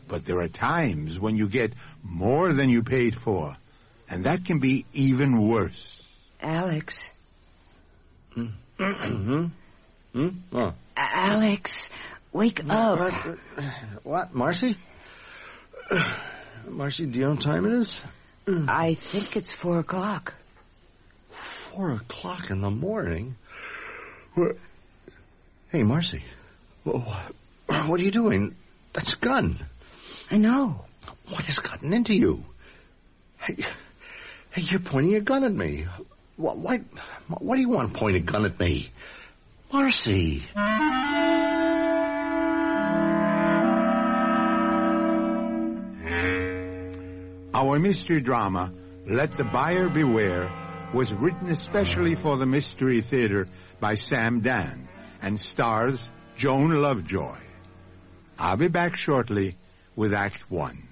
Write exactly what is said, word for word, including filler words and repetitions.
But there are times when you get more than you paid for, and that can be even worse. Alex. Mm-hmm. Hmm? Oh. Alex, wake up. What, what Marcy? Marcy, do you know what time it is? I think it's four o'clock. Four o'clock in the morning? What? Hey, Marcy. What are you doing? That's a gun. I know. What has gotten into you? Hey, hey, you're pointing a gun at me. What, why, why do you want to point a gun at me? Marcy. Our mystery drama, Let the Buyer Beware, was written especially for the Mystery Theater by Sam Dan and stars Joan Lovejoy. I'll be back shortly with Act One.